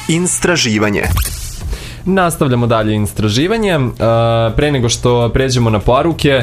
Istraživanje. Nastavljamo dalje istraživanje. Pre nego što pređemo na poruke,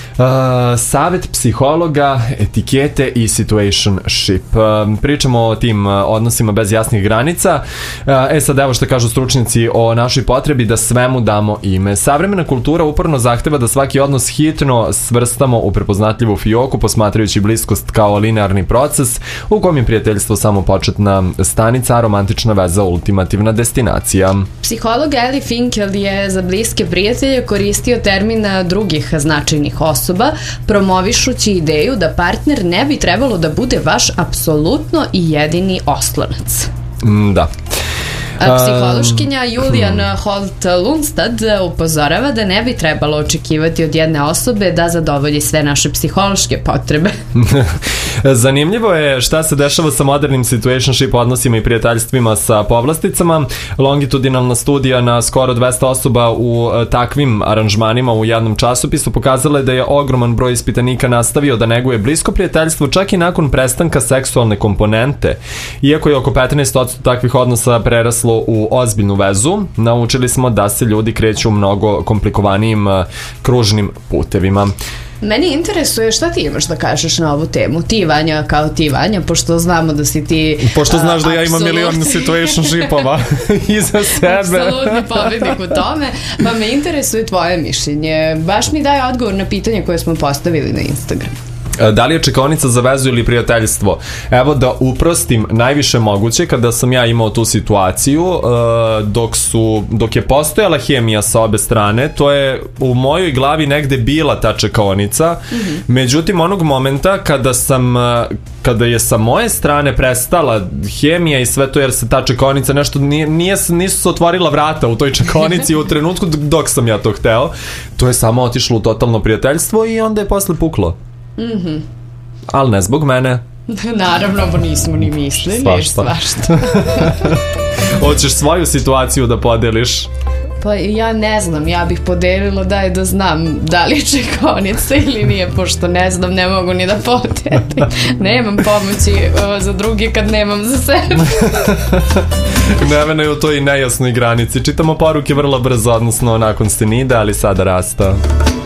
savet psihologa, etikete i situationship. Pričamo o tim odnosima bez jasnih granica. Sad evo što kažu stručnjaci o našoj potrebi da svemu damo ime. Savremena kultura uporno zahteva da svaki odnos hitno svrstamo u prepoznatljivu fioku, posmatrajući bliskost kao linearni proces u kojem je prijateljstvo samo početna stanica, a romantična veza ultimativna destinacija. Psiholog Eli Finkel je za bliske prijatelje koristio termin drugih značajnih osoba, promovišući ideju da partner ne bi trebalo da bude vaš apsolutno i jedini oslonac. Da. Psihološkinja Julian Holt-Lundstad upozorava da ne bi trebalo očekivati od jedne osobe da zadovolji sve naše psihološke potrebe. Zanimljivo je šta se dešava sa modernim situationship odnosima i prijateljstvima sa povlasticama. Longitudinalna studija na skoro 200 osoba u takvim aranžmanima u jednom časopisu pokazala je da je ogroman broj ispitanika nastavio da neguje blisko prijateljstvo čak i nakon prestanka seksualne komponente. Iako je oko 15% takvih odnosa preraslo u ozbiljnu vezu, naučili smo da se ljudi kreću mnogo komplikovanijim kružnim putevima. Meni interesuje šta ti imaš da kažeš na ovu temu. Ti, Vanja, kao ti, Vanja, pošto znamo da si ti... Pošto znaš da ja imam milion situationshipova iza sebe. Apsolutni pobednik u tome. Pa me interesuje tvoje mišljenje. Baš mi daj odgovor na pitanje koje smo postavili na Instagramu. Da li je čekaonica za vezu ili prijateljstvo? Evo da uprostim najviše moguće. Kada sam ja imao tu situaciju, dok je postojala hemija sa obe strane, to je u mojoj glavi negde bila ta čekaonica. Međutim, onog momenta kada je sa moje strane prestala hemija i sve to, jer se ta čekaonica nešto nisu se otvorila vrata u toj čekaonici u trenutku dok sam ja to hteo, to je samo otišlo u totalno prijateljstvo i onda je posle puklo. Ali ne zbog mene. Naravno, bo nismo ni mislili. Svašta. Hoćeš svoju situaciju da podeliš? Pa ja ne znam, ja bih podelila da znam da li je čekaonica ili nije, pošto ne znam, ne mogu ni da podelim. Nemam pomoći za druge kad nemam za sebe. Nevena je u toj nejasnoj granici. Čitamo poruke vrlo brzo, odnosno nakon stinida, ali sada rasta.